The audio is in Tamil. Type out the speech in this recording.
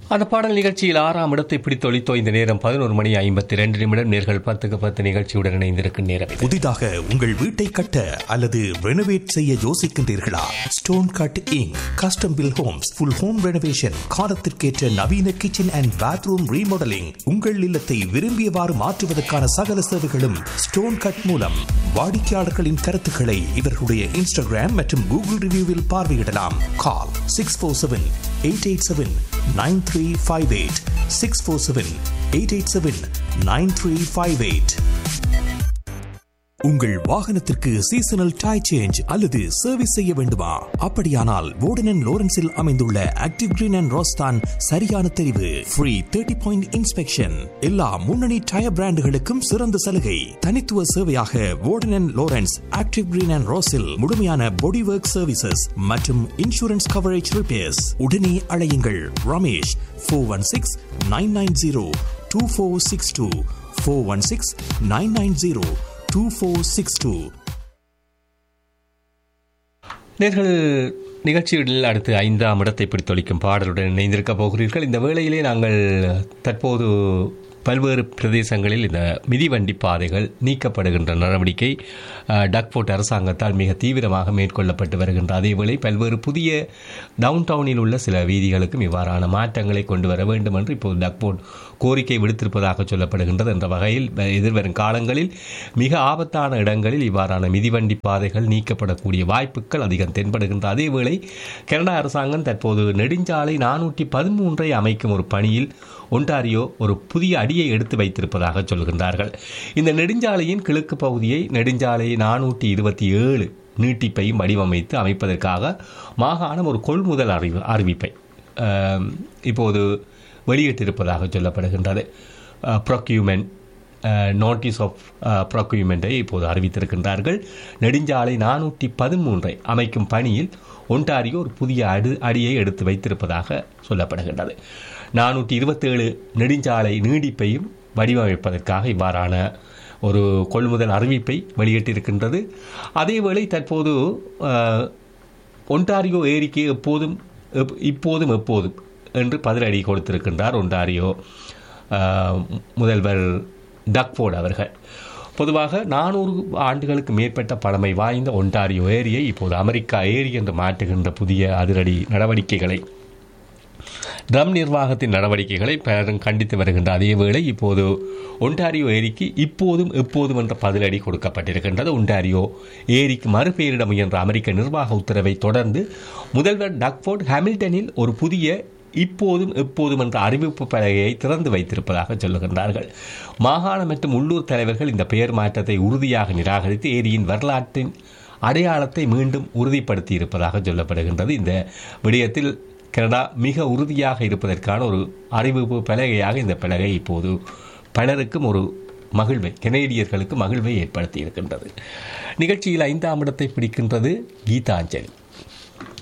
அந்த பாடல் நிகழ்ச்சியில் 6ஆம் இடத்தை பிடித்தொழித்தோ. இந்த நேரம் 11:52 நேர்கள் 10:10 நிகழ்ச்சியுடன் இணைந்திருக்கும் நேரம். புதிதாக உங்கள் வீட்டை கட்ட அல்லது ரெனோவேட் செய்ய யோசிக்கின்றீர்களா? Stone cut ink custom bill Holmes full home renovation, காலத்திற்கேற்ற நவீன கிச்சன் அண்ட் பாத்ரூம் ரீமாடலிங், உங்கள் இல்லத்தை விரும்பியவாறு மாற்றுவதற்கான சகல சேவைகளும் ஸ்டோன் கட் மூலம். வாடிக்கையாளர்களின் கருத்துக்களை இவர்களுடைய இன்ஸ்டாகிராம் மற்றும் கூகுள் ரிவ்யூவில் பார்வையிடலாம். கால் 647-887-9358 647-887-9358. உங்கள் வாகனத்திற்கு சீசனல் டயர் சேஞ்ச் அல்லது சர்வீஸ் செய்ய வேண்டுமா? அப்படியானால் வோர்டன் அண்ட் லோரன்ஸில் அமைந்துள்ள ஆக்டிவ் கிரீன் அண்ட் ரோஸ் தான் சரியான தெரிவு. ஃப்ரீ 30-point இன்ஸ்பெக்ஷன், எல்லா முன்னணி டயர் பிராண்டுகளுக்கும் சிறந்த சலுகை. தனித்துவ சேவையாக வோர்டன் and Lawrence active green and ரோஸில் முழுமையான பாடி ஒர்க் சர்வீசஸ் மற்றும் இன்சூரன்ஸ் கவரேஜ் ரிப்பேர்ஸ். உடனே அழையுங்கள் ரமேஷ் 416-990-2462 416-990-2462. நேர்கள் நிகழ்ச்சிகளில் அடுத்து 5ஆம் இடத்தை பிடித்தொழிக்கும் பாடலுடன் இணைந்திருக்க போகிறீர்கள். இந்த வேளையிலே நாங்கள் தற்போது பல்வேறு பிரதேசங்களில் இந்த மிதிவண்டி பாதைகள் நீக்கப்படுகின்ற நடவடிக்கை டக்ஃபோர்ட் அரசாங்கத்தால் மிக தீவிரமாக மேற்கொள்ளப்பட்டு வருகின்ற அதேவேளை பல்வேறு புதிய டவுன் டவுனில் உள்ள சில வீதிகளுக்கும் இவ்வாறான மாற்றங்களை கொண்டு வர வேண்டும் என்று இப்போது டக்ஃபோர்ட் கோரிக்கை விடுத்திருப்பதாக சொல்லப்படுகின்றது. என்ற வகையில் எதிர்வரும் காலங்களில் மிக ஆபத்தான இடங்களில் இவ்வாறான மிதிவண்டி பாதைகள் நீக்கப்படக்கூடிய வாய்ப்புகள் அதிகம் தென்படுகின்ற அதேவேளை கனடா அரசாங்கம் தற்போது நெடுஞ்சாலை 413 அமைக்கும் ஒரு பணியில் ஒன்டாரியோ ஒரு புதிய அடியை எடுத்து வைத்திருப்பதாக சொல்கின்றார்கள். இந்த நெடுஞ்சாலையின் கிழக்கு பகுதியை நெடுஞ்சாலை 427 நீட்டிப்பையும் வடிவமைத்து அமைப்பதற்காக மாகாணம் ஒரு கொள்முதல் அறிவிப்பை இப்போது வெளியிட்டிருப்பதாக சொல்லப்படுகின்றது. ப்ரொக்யூமெண்ட் நோட்டீஸ் ஆஃப் ப்ரொக்யூமெண்ட்டை இப்போது அறிவித்திருக்கின்றார்கள். நெடுஞ்சாலை 413 அமைக்கும் பணியில் ஒன்டாரியோ ஒரு புதிய அடியை எடுத்து வைத்திருப்பதாக சொல்லப்படுகின்றது. 427 நெடுஞ்சாலை நீடிப்பையும் வடிவமைப்பதற்காக இவ்வாறான ஒரு கொள்முதல் அறிவிப்பை வெளியிட்டிருக்கின்றது. அதேவேளை தற்போது ஒன்டாரியோ ஏரிக்கு இப்போதும் எப்போதும் என்று பதிலடி கொடுத்திருக்கின்றார் ஒன்டாரியோ முதல்வர் டக்ஃபோர்ட் அவர்கள். பொதுவாக 400 ஆண்டுகளுக்கு மேற்பட்ட பழமை வாய்ந்த ஒன்டாரியோ ஏரியை இப்போது அமெரிக்கா ஏரி என்று மாற்றுகின்ற புதிய அதிரடி நடவடிக்கைகளை ட்ரம் நிர்வாகத்தின் நடவடிக்கைகளை பலரும் கண்டித்து வருகின்ற அதேவேளை இப்போது ஒன்டாரியோ ஏரிக்கு இப்போதும் எப்போதும் என்ற பதிலடி கொடுக்கப்பட்டிருக்கின்றது. ஒன்டாரியோ ஏரிக்கு மறுபெயரிட முயன்ற அமெரிக்க நிர்வாக உத்தரவை தொடர்ந்து முதல்வர் டக்ஃபோர்ட் ஹாமில்டனில் ஒரு புதிய இப்போதும் எப்போதும் என்ற அறிவிப்பு பலகையை திறந்து வைத்திருப்பதாக சொல்லுகின்றார்கள். மாகாண மற்றும் உள்ளூர் தலைவர்கள் இந்த பெயர் மாற்றத்தை உறுதியாக நிராகரித்து ஏரியின் வரலாற்றின் அடையாளத்தை மீண்டும் உறுதிப்படுத்தி இருப்பதாக சொல்லப்படுகின்றது. இந்த விடயத்தில் கனடா மிக உறுதியாக இருப்பதற்கான ஒரு அறிவிப்பு பலகையாக இந்த பலகை இப்போது பலருக்கும் ஒரு மகிழ்வை, கனேடியர்களுக்கு மகிழ்வை ஏற்படுத்தி இருக்கின்றது. நிகழ்ச்சியில் 5ஆம் இடத்தை பிடிக்கின்றது கீதாஞ்சலி.